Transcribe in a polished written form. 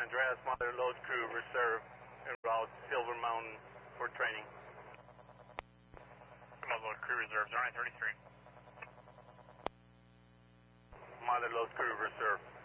Andreas, Mother Load Crew Reserve, en route Silver Mountain for training. Mother Load Crew Reserve, 0933. Mother Load Crew Reserve.